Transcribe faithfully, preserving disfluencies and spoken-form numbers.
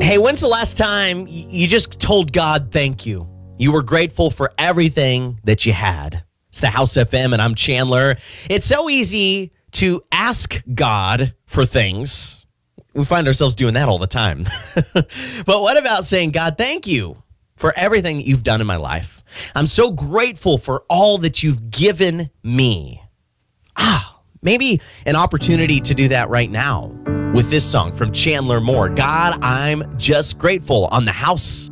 Hey, when's the last time you just told God thank you? You were grateful for everything that you had. It's the House F M, and I'm Chandler. It's so easy to ask God for things. We find ourselves doing that all the time. But what about saying, God, thank you for everything that you've done in my life? I'm so grateful for all that you've given me. Ah, maybe an opportunity to do that right now with this song from Chandler Moore. God, I'm just grateful on the House